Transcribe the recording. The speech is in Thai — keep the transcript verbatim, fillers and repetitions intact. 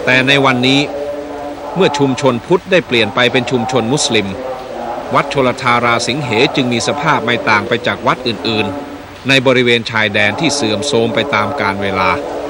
แต่ในวันนี้เมื่อชุมชนพุทธได้เปลี่ยนไปเป็นชุมชนมุสลิมวัดชลทาราสิงเหจึงมีสภาพไม่ต่างไปจากวัดอื่นๆในบริเวณชายแดนที่เสื่อมโทรมไปตามกาลเวลา